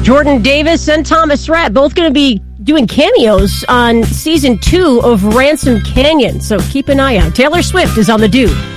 Jordan Davis and Thomas Rhett both going to be doing cameos on season 2 of Ransom Canyon. So keep an eye out. Taylor Swift is on the Dude.